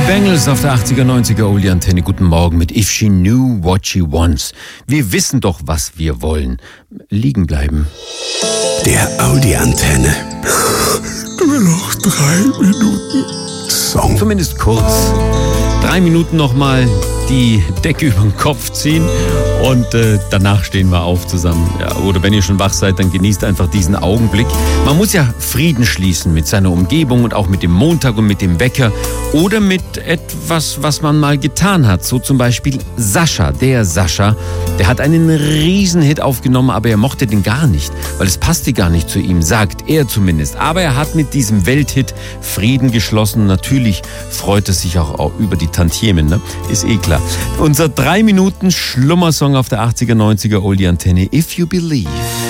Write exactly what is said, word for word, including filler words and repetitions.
Bengals auf der achtziger, neunziger Oldie Antenne. Guten Morgen mit If She Knew What She Wants. Wir wissen doch, was wir wollen. Liegen bleiben. Der Oldie Antenne. Nur noch drei Minuten Song. Zumindest kurz. Drei Minuten nochmal die Decke über den Kopf ziehen und äh, danach stehen wir auf zusammen. Ja, oder wenn ihr schon wach seid, dann genießt einfach diesen Augenblick. Man muss ja Frieden schließen mit seiner Umgebung und auch mit dem Montag und mit dem Wecker oder mit etwas, was man mal getan hat. So zum Beispiel Sascha, der Sascha, der hat einen Riesenhit aufgenommen, aber er mochte den gar nicht, weil es passte gar nicht zu ihm, sagt er zumindest. Aber er hat mit diesem Welthit Frieden geschlossen. Natürlich freut er sich auch, auch über die Tantiemen, ne? Ist eh klar. Unser drei Minuten Schlummersong auf der achtziger, neunziger Oldie Antenne, If You Believe.